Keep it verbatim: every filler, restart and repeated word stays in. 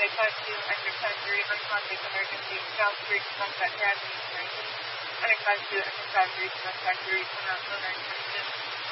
Unattached to exercise three on contact emergency. South Street contact Bradley. Unattached to exercise three contact three. Come out, no nine.